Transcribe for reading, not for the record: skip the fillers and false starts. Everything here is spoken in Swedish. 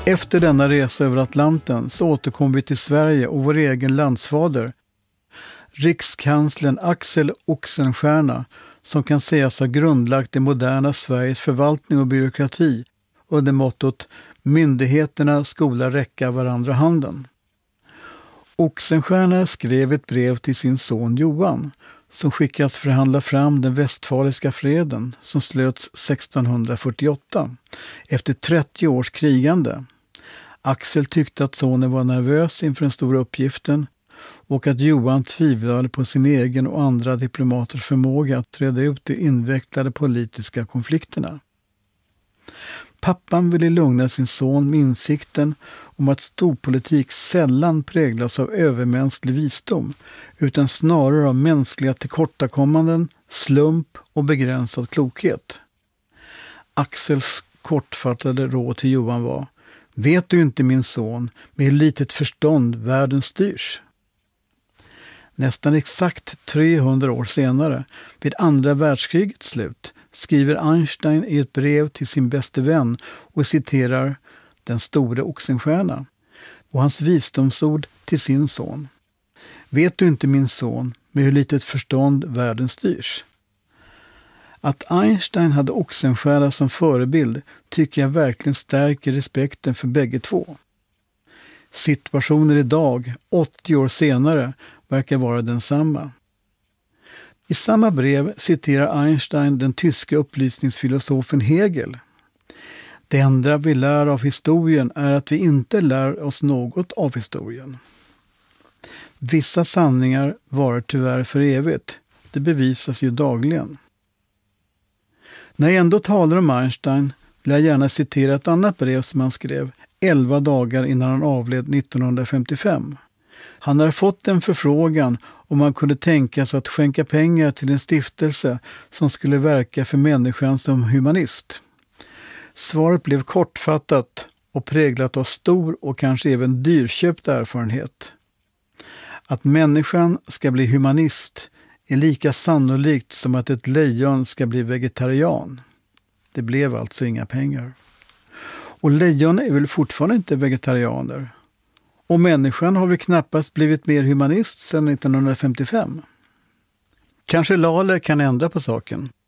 Efter denna resa över Atlanten så återkom vi till Sverige och vår egen landsfader, rikskanslern Axel Oxenstierna, som kan sägas ha grundlagt det moderna Sveriges förvaltning och byråkrati under mottot myndigheterna skola räcka varandra handen. Oxenstierna skrev ett brev till sin son Johan som skickats förhandla fram den västfaliska freden som slöts 1648 efter 30 års krigande. Axel tyckte att sonen var nervös inför den stora uppgiften och att Johan tvivlade på sin egen och andra diplomaters förmåga att reda ut de invecklade politiska konflikterna. Pappan ville lugna sin son med insikten om att storpolitik sällan präglas av övermänsklig visdom utan snarare av mänskliga tillkortakommanden, slump och begränsad klokhet. Axels kortfattade råd till Johan var: vet du inte, min son, med hur litet förstånd världen styrs? Nästan exakt 300 år senare, vid andra världskrigets slut, skriver Einstein i ett brev till sin bäste vän och citerar den store Oxenstierna och hans visdomsord till sin son. Vet du inte, min son, med hur litet förstånd världen styrs? Att Einstein hade Oxenstierna som förebild tycker jag verkligen stärker respekten för bägge två. Situationen idag, 80 år senare, verkar vara densamma. I samma brev citerar Einstein den tyska upplysningsfilosofen Hegel. Det enda vi lär av historien är att vi inte lär oss något av historien. Vissa sanningar varar tyvärr för evigt. Det bevisas ju dagligen. När jag ändå talar om Einstein vill jag gärna citera ett annat brev som han skrev 11 dagar innan han avled 1955. Han har fått en förfrågan om han kunde tänka sig att skänka pengar till en stiftelse som skulle verka för människan som humanist. Svaret blev kortfattat och präglat av stor och kanske även dyrköpt erfarenhet. Att människan ska bli humanist är lika sannolikt som att ett lejon ska bli vegetarian. Det blev alltså inga pengar. Och lejon är väl fortfarande inte vegetarianer. Och människan har väl knappast blivit mer humanist sedan 1955. Kanske Lale kan ändra på saken.